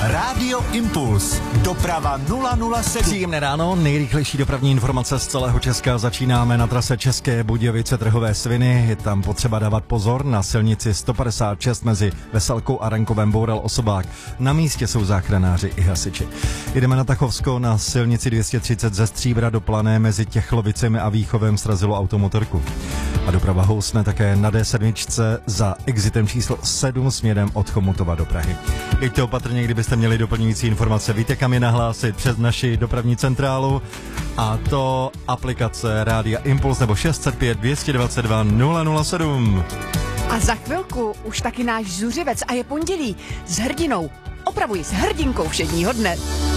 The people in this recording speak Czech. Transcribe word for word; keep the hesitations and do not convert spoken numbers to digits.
Rádio Impuls. Doprava nula nula sedm. Příjemné ráno, nejrychlejší dopravní informace z celého Česka. Začínáme na trase České Budějovice Trhové Sviny. Je tam potřeba dávat pozor na silnici sto padesát šest mezi Veselkou a Rankovem boural osobák. Na místě jsou záchranáři i hasiči. Jdeme na Tachovsko, na silnici dvě stě třicet ze Stříbra do Plané mezi Těchlovicemi a Výchovem srazilo automotorku. A doprava housne také na D sedm za exitem číslo sedm směrem od Chomutova do Prahy. Jeďte opatrně, kdybyste měli doplňující informace. Víte, kam je nahlásit přes naši dopravní centrálu, a to aplikace Rádia Impuls nebo šest set pět dvě stě dvacet dva nula nula sedm. A za chvilku už taky náš zuřivec a je pondělí s hrdinou, opravuji, s hrdinkou všedního dne.